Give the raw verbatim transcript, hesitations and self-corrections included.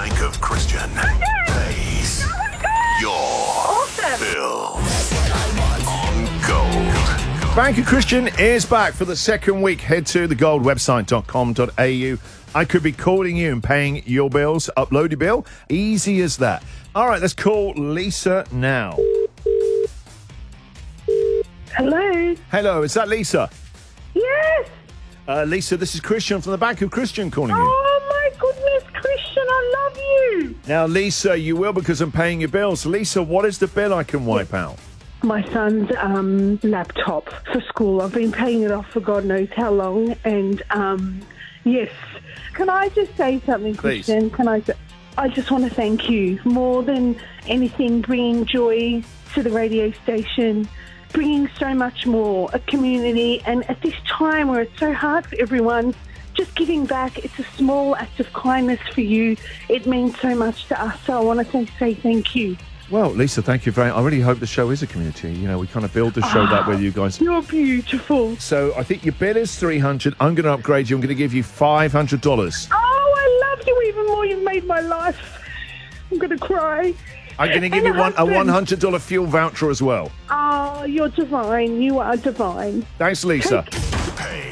Bank of Christian pays your bills on Gold. Bank of Christian is back for the second week. Head to the gold website dot com dot a u. I could be calling you and paying your bills. Upload your bill. Easy as that. All right, let's call Lisa now. Hello. Hello, is that Lisa? Yes. Uh, Lisa, this is Christian from the Bank of Christian calling you. Oh my goodness, Christian, I love you. Now, Lisa, you will because I'm paying your bills. Lisa, what is the bill I can wipe out? My son's um, laptop for school. I've been paying it off for God knows how long. And um, yes, can I just say something, Please. Christian? Can I? Say, I just want to thank you more than anything, bringing joy to the radio station, bringing so much more, a community, and at this time where it's so hard for everyone, just giving back. It's a small act of kindness for you. It means so much to us. So I want to say thank you. Well, Lisa, thank you very much. I really hope the show is a community. You know, we kind of build the show that way, you guys. You're beautiful. So I think your bill is three hundred dollars. I'm going to upgrade you. I'm going to give you five hundred dollars. Oh, I love you even more. You've made my life. I'm going to cry. I'm going to give And you one, a husband. one hundred dollars fuel voucher as well. Oh, you're divine. You are divine. Thanks, Lisa. Take-